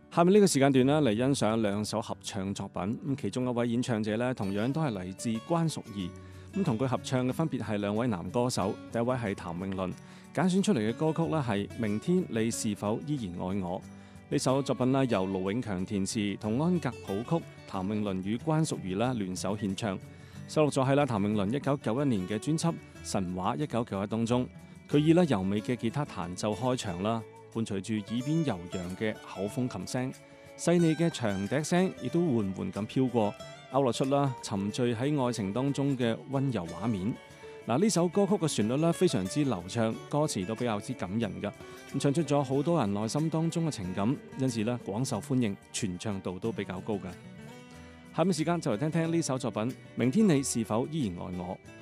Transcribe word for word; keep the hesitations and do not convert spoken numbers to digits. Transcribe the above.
下面呢個時間段呢，嚟欣賞兩首合唱作品。咁其中一位演唱者呢，同樣都係嚟自關淑怡。咁同佢合唱嘅分別係兩位男歌手，第一位係譚詠麟，揀選出嚟嘅歌曲呢係《明天你是否依然愛我》。呢首作品呢由盧永強填詞，同安格譜曲，譚詠麟與關淑怡呢聯手獻唱，收錄咗喺啦譚詠麟一九九一年嘅專輯《神話一九九一》當中。佢以咧柔美嘅吉他彈奏開場啦，伴隨住耳邊悠揚嘅口風琴聲，細膩嘅長笛聲亦都緩緩咁飄過，勾勒出啦沉醉喺愛情當中嘅溫柔畫面。嗱，呢首歌曲嘅旋律咧非常之流暢，歌詞都比較之感人㗎，咁唱出咗好多人內心當中嘅情感，因此咧廣受歡迎，傳唱度都比較高㗎。下面時間就嚟聽聽呢首作品《明天你是否依然愛我》。